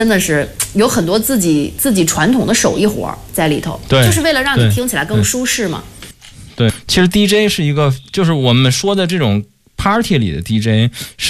真的是有很多自己传统的手艺活在里头， 对， 就是为了让你听起来更舒适嘛。 对，其实 DJ 是一个，就是我们说的这种 party 里的 DJ。